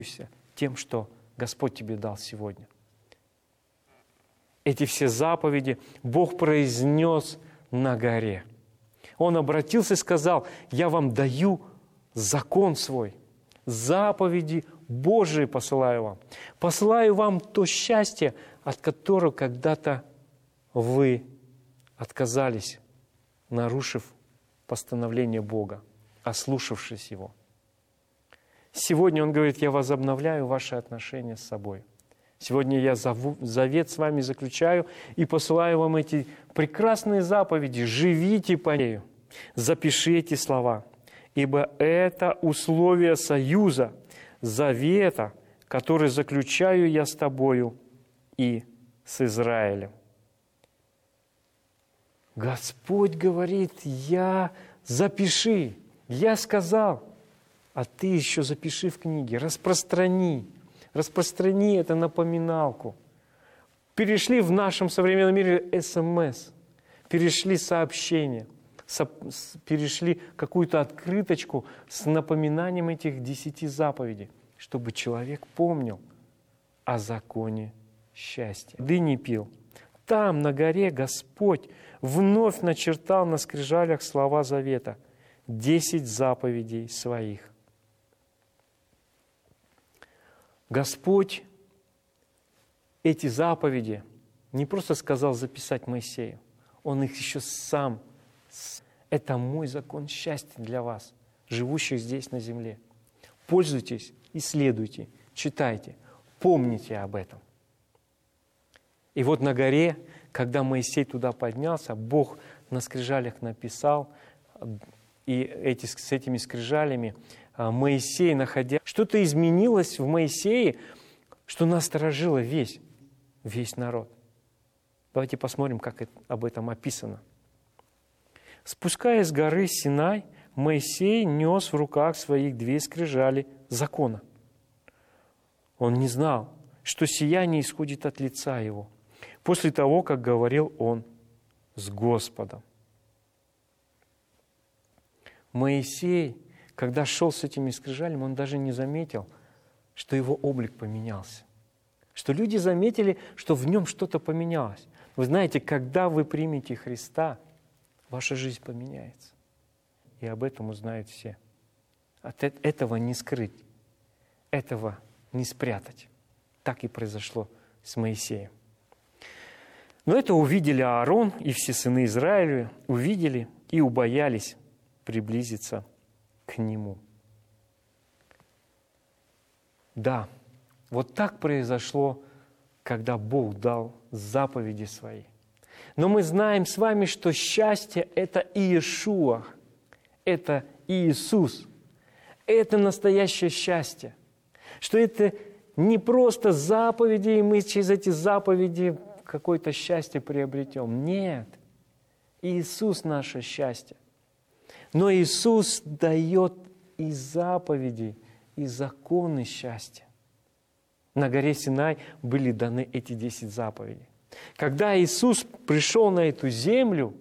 тем, что Господь тебе дал сегодня. Эти все заповеди Бог произнес на горе. Он обратился и сказал: «Я вам даю закон свой, заповеди Божии посылаю вам. Посылаю вам то счастье, от которого когда-то вы отказались, нарушив постановление Бога, ослушавшись Его». Сегодня Он говорит: «Я возобновляю ваши отношения с собой. Сегодня я завет с вами заключаю и посылаю вам эти прекрасные заповеди. Живите по ней, запиши эти слова, ибо это условие союза, завета, который заключаю я с тобою и с Израилем». Господь говорит: запиши, я сказал, а ты еще запиши в книге, распространи это напоминалку. Перешли в нашем современном мире СМС, перешли сообщения, перешли какую-то открыточку с напоминанием этих 10 заповедей, чтобы человек помнил о законе счастья. Воды не пил. Там, на горе, Господь вновь начертал на скрижалях слова завета, 10 заповедей своих. Господь эти заповеди не просто сказал записать Моисею, Он их еще сам. Это мой закон счастья для вас, живущих здесь на земле. Пользуйтесь, исследуйте, читайте, помните об этом. И вот на горе, когда Моисей туда поднялся, Бог на скрижалях написал, и с этими скрижалями Моисей, находя... Что-то изменилось в Моисее, что насторожило весь народ. Давайте посмотрим, как об этом описано. «Спускаясь с горы Синай, Моисей нес в руках своих 2 скрижали закона. Он не знал, что сияние исходит от лица его, после того, как говорил он с Господом». Моисей, когда шел с этими скрижалями, он даже не заметил, что его облик поменялся. Что люди заметили, что в нем что-то поменялось. Вы знаете, когда вы примете Христа, ваша жизнь поменяется. И об этом узнают все. От этого не скрыть, этого не спрятать. Так и произошло с Моисеем. Но это увидели Аарон и все сыны Израиля, увидели и убоялись приблизиться к нему. Да, вот так произошло, когда Бог дал заповеди свои. Но мы знаем с вами, что счастье – это Иешуа, это Иисус. Это настоящее счастье. Что это не просто заповеди, и мы через эти заповеди какое-то счастье приобретем. Нет, Иисус – наше счастье. Но Иисус дает и заповеди, и законы счастья. На горе Синай были даны эти 10 заповедей. Когда Иисус пришел на эту землю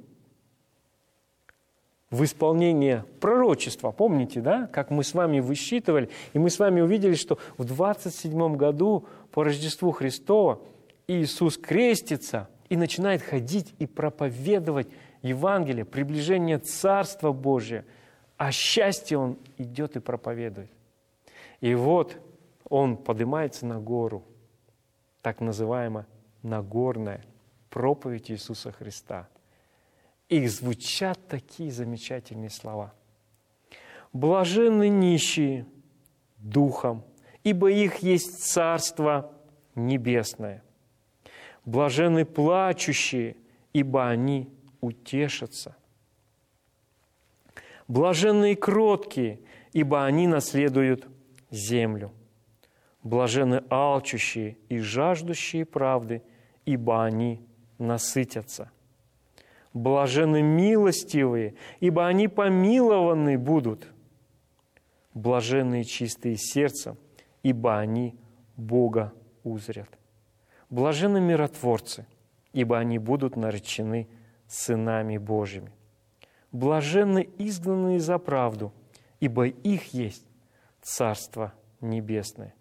в исполнение пророчества, помните, да, как мы с вами высчитывали, и мы с вами увидели, что в 27 году по Рождеству Христова Иисус крестится и начинает ходить и проповедовать Евангелие, приближение Царства Божия, а счастье Он идет и проповедует. И вот Он поднимается на гору, так называемая Нагорная проповедь Иисуса Христа. И звучат такие замечательные слова. «Блаженны нищие духом, ибо их есть Царство Небесное. Блаженны плачущие, ибо они утешатся. Блаженны кроткие, ибо они наследуют землю. Блаженны алчущие и жаждущие правды, ибо они насытятся. Блаженны милостивые, ибо они помилованы будут. Блаженные чистые сердцем, ибо они Бога узрят. Блаженны миротворцы, ибо они будут наречены сынами Божьими. Блаженны изгнанные за правду, ибо их есть Царство Небесное.